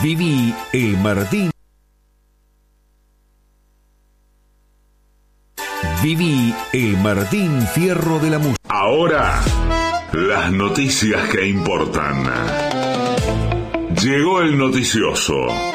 Viví el Martín. Viví el Martín Fierro de la música. Ahora, las noticias que importan. Llegó el noticioso.